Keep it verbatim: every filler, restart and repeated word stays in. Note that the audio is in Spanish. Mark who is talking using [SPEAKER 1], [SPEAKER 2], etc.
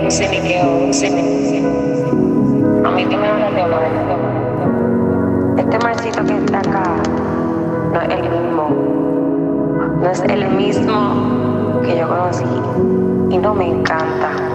[SPEAKER 1] se me quedó, se me A mí que me hablan de amor. Este marcito que está acá no es el mismo. No es el mismo que yo conocí. Y no me encanta.